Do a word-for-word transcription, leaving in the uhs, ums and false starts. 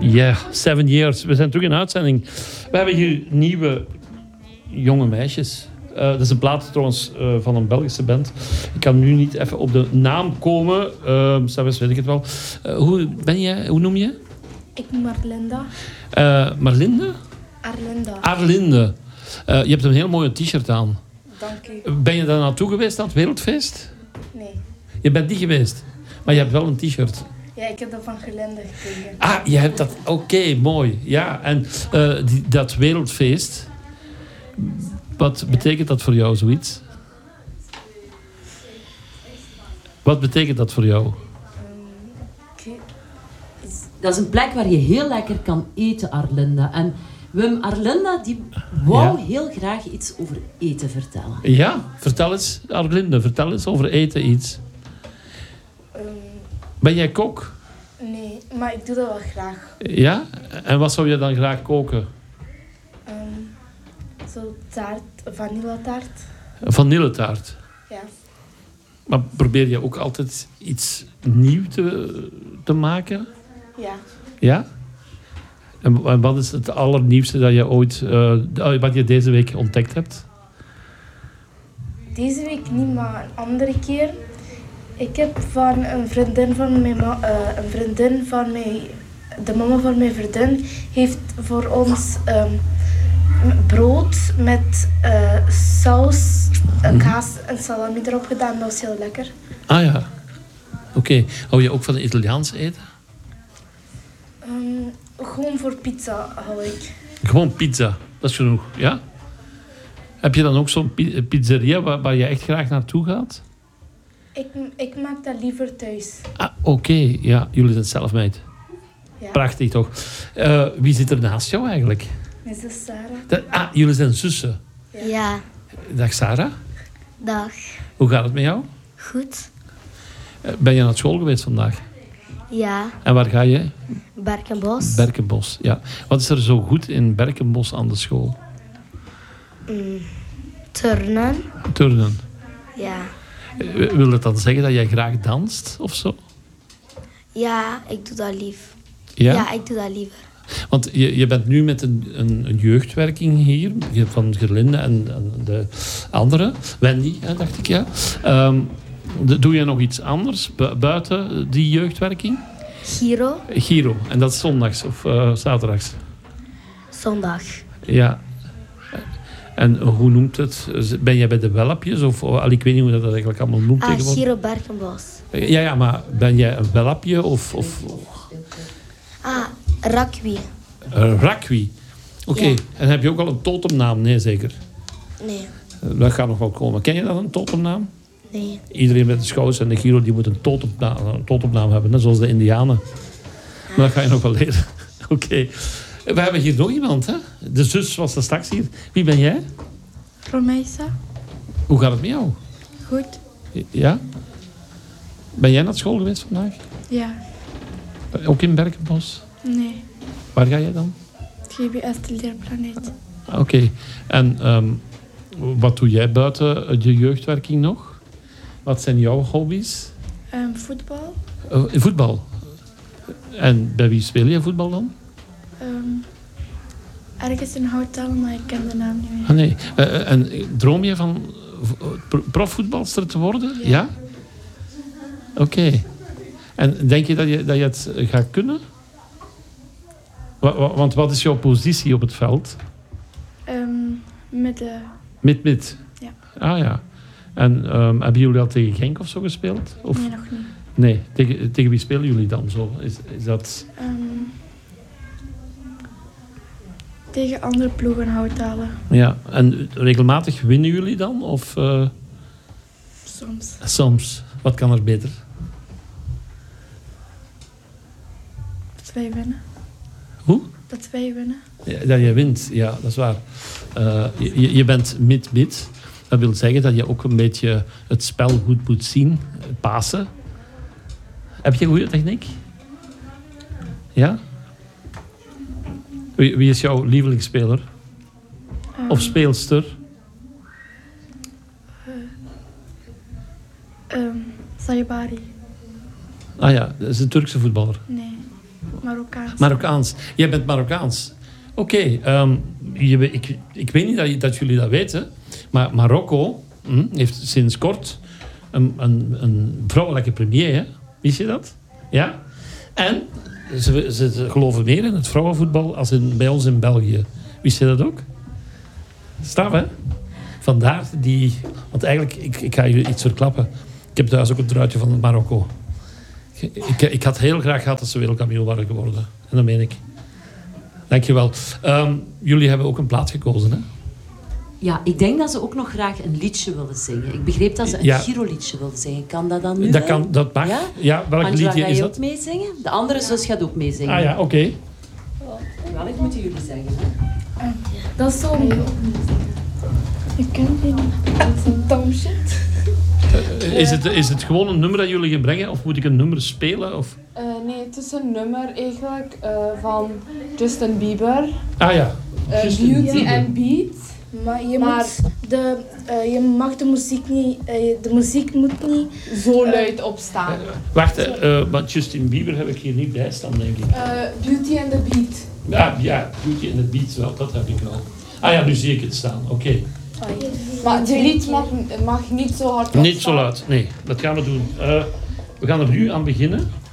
Yeah, seven years. We zijn terug in uitzending. We hebben hier nieuwe jonge meisjes. Uh, dat is een plaat trouwens uh, van een Belgische band. Ik kan nu niet even op de naam komen. Uh, zelfs weet ik het wel. Uh, hoe ben jij? Hoe noem je? Ik noem Arlinda. Uh, Marlinde? Arlinda. Arlinde. Uh, je hebt een heel mooie t-shirt aan. Dank u. Ben je daar naartoe geweest aan het Wereldfeest? Nee. Je bent niet geweest. Maar je hebt wel een t-shirt. Ja, ik heb dat van Gelinde gekregen. Ah, je hebt dat. Oké, okay, mooi. Ja, en uh, die, dat Wereldfeest. Wat ja. betekent dat voor jou, zoiets? Wat betekent dat voor jou? Um, okay. Dat is een plek waar je heel lekker kan eten, Arlinda. En Wim, Arlinda die wou ja. heel graag iets over eten vertellen. Ja, vertel eens, Arlinda, vertel eens over eten iets. Um, ben jij kok? Nee, maar ik doe dat wel graag. Ja? En wat zou je dan graag koken? Um, zo taart, vanillataart. Vanilletaart? Ja. Maar probeer je ook altijd iets nieuws te, te maken? Ja. Ja? En wat is het allernieuwste dat je ooit, uh, wat je deze week ontdekt hebt? Deze week niet, maar een andere keer. Ik heb van een vriendin van mijn, ma- uh, een vriendin van mij, de mama van mijn vriendin, heeft voor ons um, brood met uh, saus, mm. kaas en salami erop gedaan. Dat was heel lekker. Ah ja, oké. Okay. Hou je ook van het Italiaans eten? Um, gewoon voor pizza hou ik. Gewoon pizza, dat is genoeg, ja? Heb je dan ook zo'n pizzeria waar, waar je echt graag naartoe gaat? Ik, ik maak dat liever thuis. Ah, oké. Okay. Ja, jullie zijn zelfmeid. Ja. Prachtig, toch? Uh, wie zit er naast jou eigenlijk? Mijn zus Sarah. Dat, ah, jullie zijn zussen? Ja. ja. Dag Sarah. Dag. Hoe gaat het met jou? Goed. Uh, ben je naar school geweest vandaag? Ja. En waar ga je? Berkenbos. Berkenbos, ja. Wat is er zo goed in Berkenbos aan de school? Mm, turnen. Turnen? Ja. Wil dat dan zeggen dat jij graag danst of zo? Ja, ik doe dat lief. Ja? Ja, ik doe dat liever. Want je, je bent nu met een, een, een jeugdwerking hier, van Gerlinde en, en de andere, Wendy, hè, dacht ik, ja. Um, de, doe je nog iets anders bu- buiten die jeugdwerking? Giro. Giro, en dat is zondags of uh, zaterdags? Zondag. Ja. En hoe noemt het? Ben jij bij de Welpjes? Of, of ik weet niet hoe dat eigenlijk allemaal noemt ah, tegenwoordig. Giro Berkenbos. Ja, ja, maar ben jij een Welpje of... of... Ah, Rakwi. Uh, Rakwi. Oké, okay. Ja. En heb je ook al een totemnaam? Nee, zeker? Nee. Uh, dat gaat nog wel komen. Ken je dat, een totemnaam? Nee. Iedereen met de Scouts en de Giro die moet een totemnaam, een totemnaam hebben, net zoals de Indianen. Ah. Maar dat ga je nog wel leren. Oké. Okay. We hebben hier nog iemand, hè? De zus was er straks hier. Wie ben jij? Romeisa. Hoe gaat het met jou? Goed. Ja? Ben jij naar school geweest vandaag? Ja. Ook in Berkenbos? Nee. Waar ga jij dan? G B S de leerplaneet. Oké. Okay. En um, wat doe jij buiten je jeugdwerking nog? Wat zijn jouw hobby's? Um, voetbal. Uh, voetbal. En bij wie speel je voetbal dan? Um, ergens in Houttalen, maar ik ken de naam niet meer. Ah, nee. Uh, en droom je van profvoetbalster te worden? Ja. ja? Oké. Okay. En denk je dat, je dat je het gaat kunnen? Want wat is jouw positie op het veld? Um, midden. Mid-mid? Ja. Ah ja. En um, hebben jullie al tegen Genk of zo gespeeld? Of? Nee, nog niet. Nee. Tegen, tegen wie spelen jullie dan zo? Is, is dat... Um, tegen andere ploegen Houttalen. Ja. En regelmatig winnen jullie dan? Of, uh... Soms. Soms. Wat kan er beter? Dat wij winnen. Hoe? Dat wij winnen. Ja, dat je wint, ja, dat is waar. Uh, je, je bent mid-mid. Dat wil zeggen dat je ook een beetje het spel goed moet zien. Pasen. Heb je goede techniek? Ja? Wie, wie is jouw lievelingsspeler? Um, of speelster? Uh, um, Sayabari. Ah ja, dat is een Turkse voetballer. Nee. Marokkaans. Marokkaans. Jij bent Marokkaans. Oké, okay, um, ik, ik weet niet dat, dat jullie dat weten, maar Marokko hm, heeft sinds kort een, een, een vrouwelijke premier. Hè? Wist je dat? Ja. En ze, ze, ze geloven meer in het vrouwenvoetbal als in, bij ons in België. Wist je dat ook? Straf, hè? Vandaar die... Want eigenlijk, ik, ik ga je iets verklappen. Ik heb thuis ook een truitje van Marokko. Ik, ik, ik had heel graag gehad dat ze wereldkampioen waren geworden. En dat meen ik. Dankjewel. Um, jullie hebben ook een plaats gekozen, hè? Ja, ik denk dat ze ook nog graag een liedje willen zingen. Ik begreep dat ze een ja. Giro-liedje wilden zingen. Kan dat dan nu? Dat, kan, dat mag. Ja? Ja, welk Angela, liedje ga is je dat? ook meezingen? De andere zus gaat ook meezingen. Ah ja, oké. Okay. Welk moeten jullie zeggen? Hè? Dat is zo'n... Ik ken die niet. Dat is een dumb shit. Uh, is, het, is het gewoon een nummer dat jullie gaan brengen? Of moet ik een nummer spelen? Of? Uh, nee, het is een nummer eigenlijk uh, van Justin Bieber. Ah ja. Uh, Beauty Bieber. and Beat. Maar je, Maar- moet de, uh, je mag de muziek niet... Uh, de muziek moet niet... Zo luid opstaan. Uh, wacht, uh, want Justin Bieber heb ik hier niet bij staan, denk ik. Uh, Beauty and the Beat. Ah, ja, Beauty and the Beat wel, dat heb ik wel. Ah ja, nu zie ik het staan, oké. Okay. Maar het lied mag, mag niet zo hard opstaan. Niet zo luid, nee, dat gaan we doen. Uh, we gaan er nu aan beginnen.